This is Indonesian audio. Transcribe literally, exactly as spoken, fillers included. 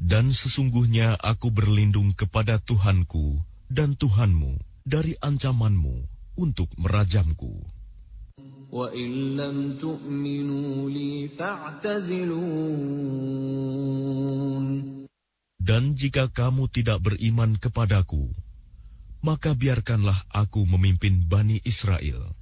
Dan sesungguhnya aku berlindung kepada Tuhanku dan Tuhanmu dari ancamanmu untuk merajamku. وَإِن لَّمْ تُؤْمِنُوا لِي فَاعْتَزِلُونِ. Dan jika kamu tidak beriman kepadaku, maka biarkanlah aku memimpin Bani Israel.